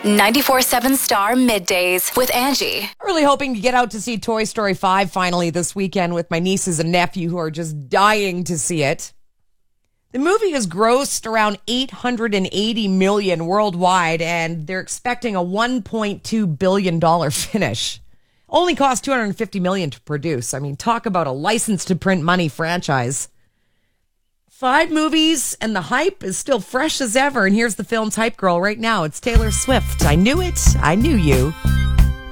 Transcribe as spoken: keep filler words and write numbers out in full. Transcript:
ninety-four point seven Star Middays with Angie. Really hoping to get out to see Toy Story five finally this weekend with my nieces and nephew who are just dying to see it. The movie has grossed around eight hundred eighty million dollars worldwide, and they're expecting a one point two billion dollars finish. Only cost two hundred fifty million dollars to produce. I mean, talk about a license to print money franchise. Five movies, and the hype is still fresh as ever. And here's the film's hype girl right now. It's Taylor Swift. I knew it. I knew you.